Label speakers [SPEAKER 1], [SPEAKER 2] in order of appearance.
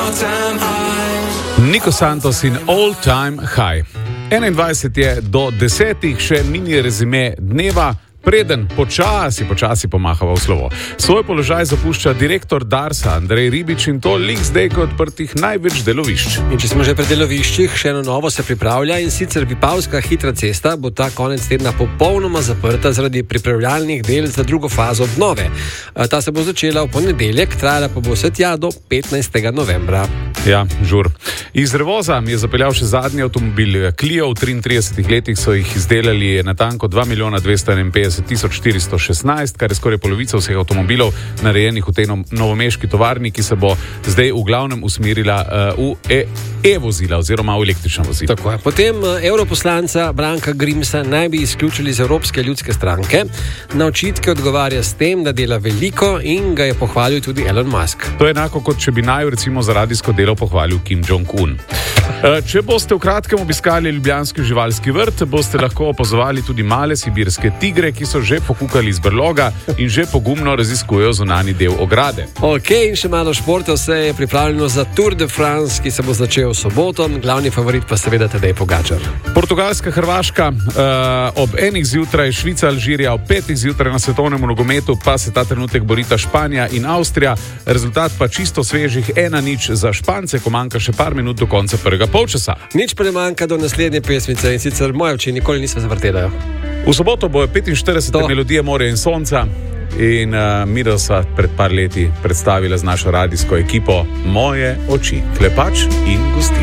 [SPEAKER 1] Nico Santos in All Time High. 21 je do 10, še mini rezime dneva, preden počasi pomahava v slovo. Svoj položaj zapušča direktor Darsa Andrej Ribič in to lik zdaj kot odprtih največ delovišč.
[SPEAKER 2] In če smo že pri deloviščih, še eno novo se pripravlja in sicer Vipavska hitra cesta bo ta konec tedna popolnoma zaprta zaradi pripravljalnih del za drugo fazo obnove. Ta se bo začela v ponedeljek, trajala pa bo vse tja do 15. novembra.
[SPEAKER 1] Ja, žur. Iz Revoza je zapeljal še zadnji avtomobil Clio. V 33 letih so jih izdelali natanko 2.250.416, kar je skoraj polovica vseh avtomobilov narejenih v tej novomeški tovarni, ki se bo zdaj v glavnem usmerila v e-vozila oziroma v električna vozila.
[SPEAKER 2] Tako je. Potem europoslanca Branka Grimsa naj bi izključili iz Evropske ljudske stranke. Na očitke odgovarja s tem, da dela veliko in ga je pohvalil tudi Elon Musk.
[SPEAKER 1] To je enako, kot če bi naju recimo za radijsko delo pohvalil Kim Jong-un. Če boste v kratkem obiskali ljubljanski živalski vrt, boste lahko opazovali tudi male sibirske tigre, ki so že pokukali iz brloga in že pogumno raziskujejo zunanji del ograde.
[SPEAKER 2] Ok, in še malo športa, vse je pripravljeno za Tour de France, ki se bo začel v soboto, glavni favorit pa seveda Tadej Pogačar.
[SPEAKER 1] Portugalska, Hrvaška, ob 1 zjutraj, Švica, Alžirija, ob 5 zjutraj na svetovnem nogometu pa se ta trenutek borita Španija in Avstrija, rezultat pa čisto svežih 1-0 za Špance, ko manjka še par minut do konca prvega polčasa.
[SPEAKER 2] Nič pa ne manjka do naslednje pesmice in sicer Moje oči nikoli nismo zavrtelajo.
[SPEAKER 1] V soboto bojo 45 melodije Morja in sonca in Miro sva pred par leti predstavila z našo radijsko ekipo Moje oči, Klepač in Gosti.